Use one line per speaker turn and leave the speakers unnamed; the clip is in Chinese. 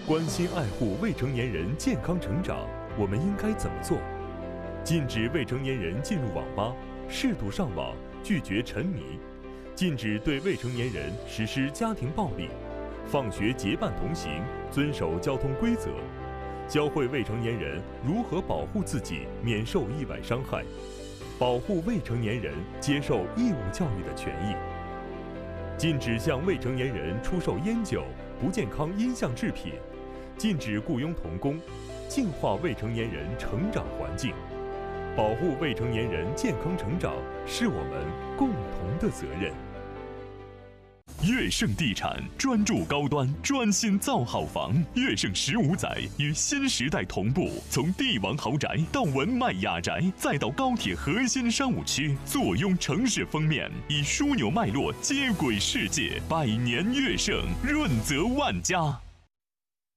关心爱护未成年人健康成长，我们应该怎么做？禁止未成年人进入网吧，适度上网，拒绝沉迷；禁止对未成年人实施家庭暴力；放学结伴同行，遵守交通规则；教会未成年人如何保护自己免受意外伤害；保护未成年人接受义务教育的权益；禁止向未成年人出售烟酒、不健康音像制品；禁止雇佣童工，净化未成年人成长环境。保护未成年人健康成长是我们共同的责任。
悦盛地产专注高端，专心造好房。悦盛15载与新时代同步，从帝王豪宅到文迈雅宅，再到高铁核心商务区，坐拥城市封面，以枢纽脉络接轨世界。百年悦盛，润泽万家。